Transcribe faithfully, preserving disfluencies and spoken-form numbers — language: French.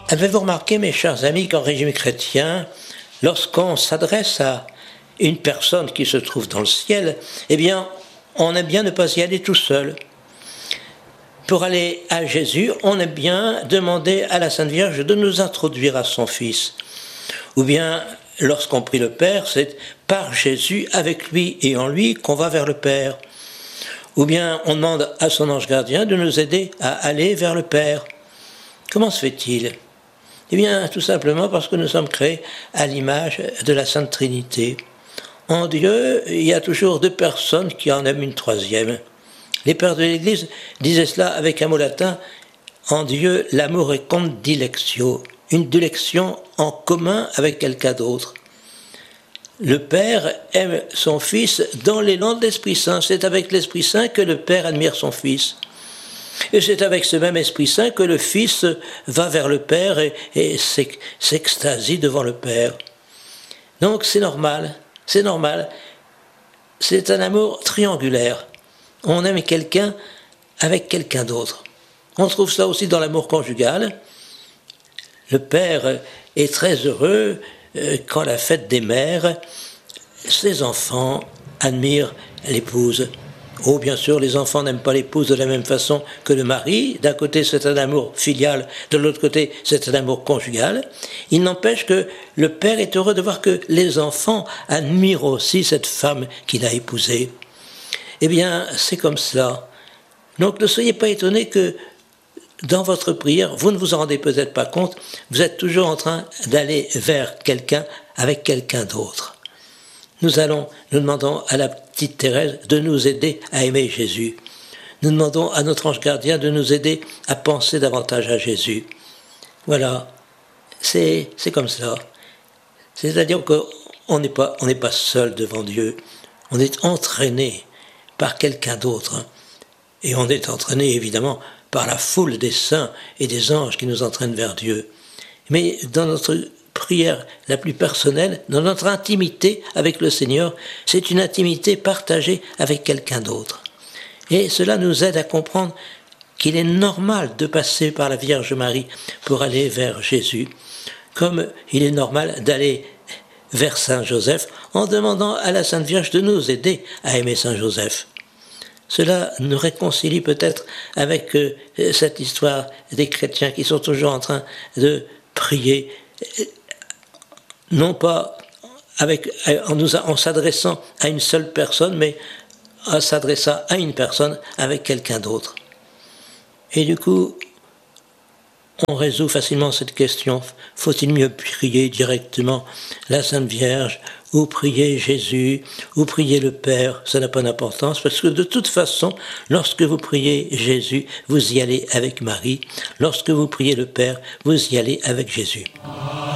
Avez-vous remarqué, mes chers amis, qu'en régime chrétien, lorsqu'on s'adresse à une personne qui se trouve dans le ciel, eh bien, on aime bien ne pas y aller tout seul. Pour aller à Jésus, on aime bien demander à la Sainte Vierge de nous introduire à son Fils. Ou bien, lorsqu'on prie le Père, c'est par Jésus, avec lui et en lui, qu'on va vers le Père. Ou bien, on demande à son ange gardien de nous aider à aller vers le Père. Comment se fait-il ? Eh bien, tout simplement parce que nous sommes créés à l'image de la Sainte Trinité. En Dieu, il y a toujours deux personnes qui en aiment une troisième. Les pères de l'Église disaient cela avec un mot latin. En Dieu, l'amour est comme dilectio, une dilection en commun avec quelqu'un d'autre. Le Père aime son Fils dans l'élan de l'Esprit Saint. C'est avec l'Esprit Saint que le Père admire son Fils. Et c'est avec ce même Esprit Saint que le Fils va vers le Père et, et s'extasie devant le Père. Donc c'est normal, c'est normal. C'est un amour triangulaire. On aime quelqu'un avec quelqu'un d'autre. On trouve ça aussi dans l'amour conjugal. Le Père est très heureux quand la fête des mères, ses enfants admirent l'épouse. Oh, bien sûr, les enfants n'aiment pas l'épouse de la même façon que le mari. D'un côté, c'est un amour filial, de l'autre côté, c'est un amour conjugal. Il n'empêche que le père est heureux de voir que les enfants admirent aussi cette femme qu'il a épousée. Eh bien, c'est comme cela. Donc, ne soyez pas étonnés que dans votre prière, vous ne vous en rendez peut-être pas compte, vous êtes toujours en train d'aller vers quelqu'un avec quelqu'un d'autre. Nous allons, nous demandons à la petite Thérèse de nous aider à aimer Jésus. Nous demandons à notre ange gardien de nous aider à penser davantage à Jésus. Voilà, c'est, c'est comme cela. C'est-à-dire qu'on n'est pas, on n'est pas seul devant Dieu. On est entraîné par quelqu'un d'autre. Et on est entraîné, évidemment, par la foule des saints et des anges qui nous entraînent vers Dieu. Mais dans notre prière la plus personnelle, dans notre intimité avec le Seigneur, c'est une intimité partagée avec quelqu'un d'autre. Et cela nous aide à comprendre qu'il est normal de passer par la Vierge Marie pour aller vers Jésus, comme il est normal d'aller vers Saint Joseph en demandant à la Sainte Vierge de nous aider à aimer Saint Joseph. Cela nous réconcilie peut-être avec euh, cette histoire des chrétiens qui sont toujours en train de prier, non pas avec, en, nous, en s'adressant à une seule personne, mais en s'adressant à une personne avec quelqu'un d'autre. Et du coup, on résout facilement cette question. Faut-il mieux prier directement la Sainte Vierge, ou prier Jésus, ou prier le Père? Ça n'a pas d'importance, parce que de toute façon, lorsque vous priez Jésus, vous y allez avec Marie. Lorsque vous priez le Père, vous y allez avec Jésus.